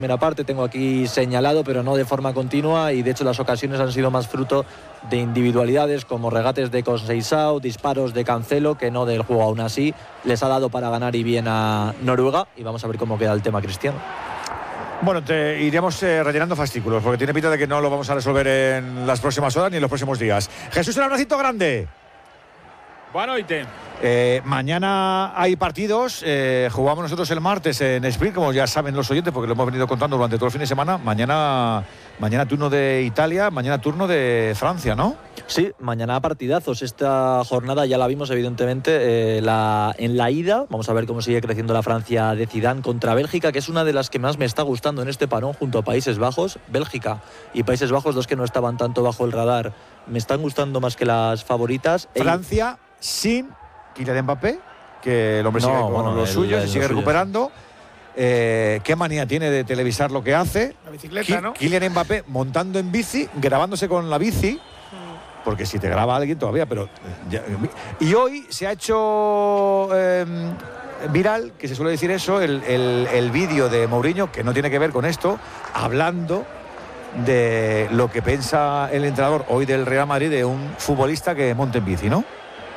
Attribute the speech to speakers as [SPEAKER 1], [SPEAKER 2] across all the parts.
[SPEAKER 1] Primera parte tengo aquí señalado, pero no de forma continua, y de hecho las ocasiones han sido más fruto de individualidades como regates de Conceição, disparos de Cancelo, que no del juego. Aún así les ha dado para ganar y bien a Noruega, y vamos a ver cómo queda el tema, Cristiano.
[SPEAKER 2] Bueno, iremos rellenando fascículos, porque tiene pinta de que no lo vamos a resolver en las próximas horas ni en los próximos días. Jesús, un abracito grande.
[SPEAKER 3] Buenas noches.
[SPEAKER 2] Mañana hay partidos. Jugamos nosotros el martes en Sprint, como ya saben los oyentes, porque lo hemos venido contando durante todo el fin de semana. Mañana turno de Italia, mañana turno de Francia, ¿no?
[SPEAKER 1] Sí, mañana partidazos. Esta jornada ya la vimos, evidentemente, en la ida. Vamos a ver cómo sigue creciendo la Francia de Zidane contra Bélgica, que es una de las que más me está gustando en este parón, junto a Países Bajos. Bélgica y Países Bajos, dos que no estaban tanto bajo el radar, me están gustando más que las favoritas.
[SPEAKER 2] Francia sin Kylian Mbappé, que el hombre sigue con lo suyo, se sigue recuperando. ¿Qué manía tiene de televisar lo que hace?
[SPEAKER 3] La bicicleta, ¿no?
[SPEAKER 2] Kylian Mbappé montando en bici, grabándose con la bici, porque si te graba alguien todavía, pero y hoy se ha hecho viral, que se suele decir eso, el vídeo de Mourinho, que no tiene que ver con esto, hablando de lo que piensa el entrenador hoy del Real Madrid de un futbolista que monte en bici, ¿no?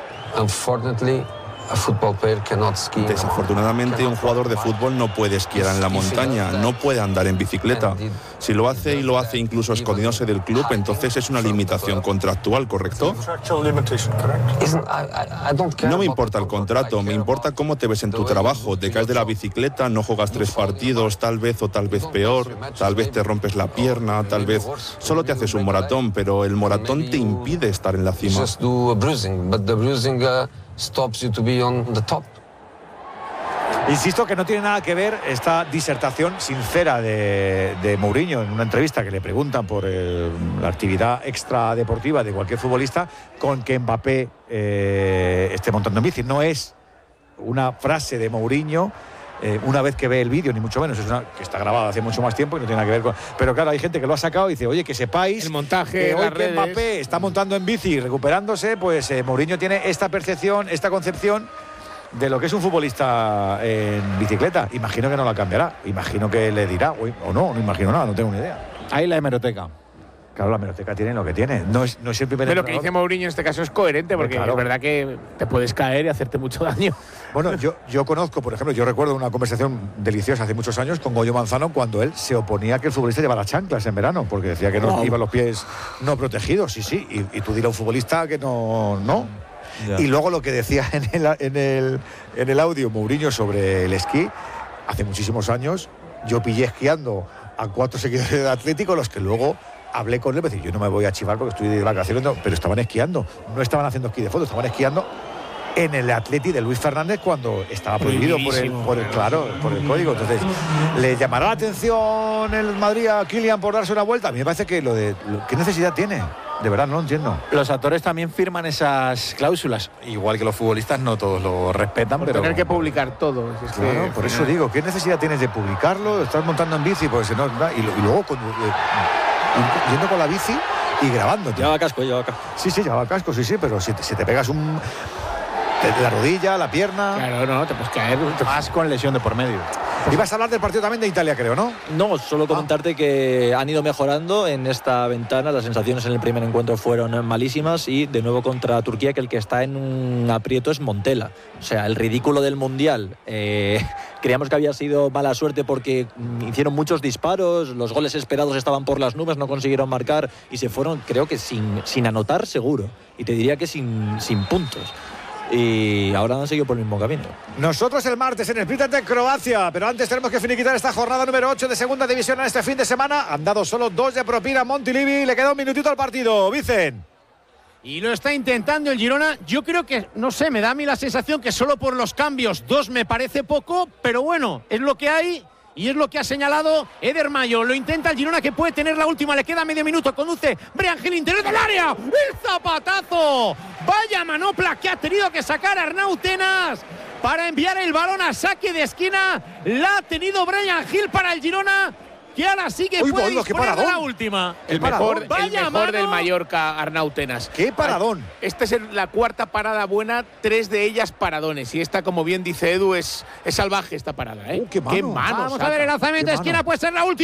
[SPEAKER 4] Desafortunadamente, un jugador de fútbol no puede esquiar en la montaña, no puede andar en bicicleta. Si lo hace, y lo hace incluso escondiéndose del club, entonces es una limitación contractual, ¿correcto? No me importa el contrato, me importa cómo te ves en tu trabajo. Te caes de la bicicleta, no juegas 3 partidos, tal vez o tal vez peor, tal vez te rompes la pierna, tal vez solo te haces un moratón, pero el moratón te impide estar en la cima.
[SPEAKER 5] Stops you to be on the top.
[SPEAKER 2] Insisto que no tiene nada que ver esta disertación sincera de Mourinho en una entrevista que le preguntan por la actividad extradeportiva de cualquier futbolista con que Mbappé esté montando en bici. No es una frase de Mourinho una vez que ve el vídeo, ni mucho menos. Es una que está grabada hace mucho más tiempo y no tiene nada que ver con... Pero claro, hay gente que lo ha sacado y dice, oye, que sepáis
[SPEAKER 3] el montaje,
[SPEAKER 2] que hoy que Mbappé está montando en bici y recuperándose, pues Mourinho tiene esta percepción, esta concepción de lo que es un futbolista en bicicleta. Imagino que no la cambiará, imagino que le dirá, o no imagino nada, no tengo ni idea.
[SPEAKER 6] Ahí la hemeroteca.
[SPEAKER 2] Claro, la hemeroteca tiene lo que tiene. No es el primer
[SPEAKER 3] pero lo que dice Mourinho en este caso es coherente, porque claro, es verdad que te puedes caer y hacerte mucho daño.
[SPEAKER 2] Bueno, yo conozco, por ejemplo, yo recuerdo una conversación deliciosa hace muchos años con Goyo Manzano, cuando él se oponía a que el futbolista llevara chanclas en verano, porque decía que no iban los pies no protegidos. Sí, y tú dirás a un futbolista que no. Yeah. Y luego lo que decía en el audio Mourinho sobre el esquí, hace muchísimos años, yo pillé esquiando a 4 seguidores de Atlético, los que luego hablé con él, me decía, yo no me voy a chivar porque estoy de vacaciones, pero estaban esquiando, no estaban haciendo esquí de fondo, estaban esquiando en el Atleti de Luis Fernández cuando estaba prohibido por el código. Entonces, ¿le llamará la atención el Madrid a Kylian por darse una vuelta? A mí me parece que ¿qué necesidad tiene? De verdad, no lo entiendo.
[SPEAKER 6] Los actores también firman esas cláusulas, igual que los futbolistas, no todos lo respetan,
[SPEAKER 3] por
[SPEAKER 6] pero
[SPEAKER 3] tener que publicar todo.
[SPEAKER 2] Claro, por eso digo, ¿qué necesidad tienes de publicarlo? Estás montando en bici, pues y luego yendo con la bici y grabando.
[SPEAKER 1] Llevaba casco.
[SPEAKER 2] Sí, llevaba casco, sí, pero si te pegas la rodilla, la pierna...
[SPEAKER 3] Claro, no, te puedes caer.
[SPEAKER 6] Más con lesión de por medio.
[SPEAKER 2] Ibas a hablar del partido también de Italia, creo, ¿no?
[SPEAKER 1] No, solo comentarte que han ido mejorando en esta ventana. Las sensaciones en el primer encuentro fueron malísimas y de nuevo contra Turquía, que el que está en un aprieto es Montella. O sea, el ridículo del Mundial. Creíamos que había sido mala suerte porque hicieron muchos disparos, los goles esperados estaban por las nubes, no consiguieron marcar y se fueron, creo que sin anotar seguro. Y te diría que sin puntos. Y ahora han seguido por el mismo camino.
[SPEAKER 2] Nosotros el martes en el Split ante Croacia, pero antes tenemos que finiquitar esta jornada número 8 de segunda división en este fin de semana. Han dado solo 2 de propina a Montilivi, le queda un minutito al partido. Vicen.
[SPEAKER 7] Y lo está intentando el Girona. Yo creo que, no sé, me da a mí la sensación que solo por los cambios 2 me parece poco, pero bueno, es lo que hay. Y es lo que ha señalado Eder Mayo. Lo intenta el Girona, que puede tener la última. Le queda medio minuto. Conduce Brian Gil, interior del área. ¡El zapatazo! Vaya manopla que ha tenido que sacar Arnau Tenas para enviar el balón a saque de esquina. La ha tenido Brian Gil para el Girona. que ahora sí que
[SPEAKER 2] Uy,
[SPEAKER 7] puede
[SPEAKER 2] Boldo, qué
[SPEAKER 7] disponer de
[SPEAKER 2] paradón.
[SPEAKER 7] la última.
[SPEAKER 3] El mejor
[SPEAKER 7] Vaya mano.
[SPEAKER 3] del Mallorca, Arnau Tenas.
[SPEAKER 2] ¡Qué paradón!
[SPEAKER 3] Esta es la cuarta parada buena, 3 de ellas paradones. Y esta, como bien dice Edu, es salvaje esta parada.
[SPEAKER 2] ¡Qué mano!
[SPEAKER 7] Vamos
[SPEAKER 3] saca.
[SPEAKER 7] a ver el lanzamiento de
[SPEAKER 2] Qué mano.
[SPEAKER 7] esquina, puede ser la última.